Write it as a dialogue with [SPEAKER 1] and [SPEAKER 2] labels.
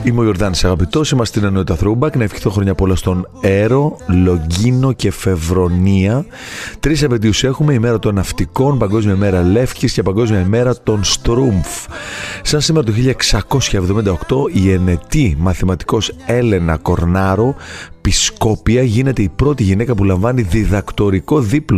[SPEAKER 1] Είμαι ο Ιορδάνης Αγαπητός, είμαστε στην Ενότητα Throwback. Να ευχηθώ χρόνια πολλά στον Έρο, Λογκίνο και Φεβρονία. 3 επαιτίους έχουμε: η μέρα των ναυτικών, Παγκόσμια ημέρα Λεύκης και Παγκόσμια ημέρα των Στρούμφ. Σαν σήμερα το 1678 η ενετή μαθηματικός Έλενα Κορνάρο Πισκόπια γίνεται η πρώτη γυναίκα που λαμβάνει διδακτορικό δίπλωμα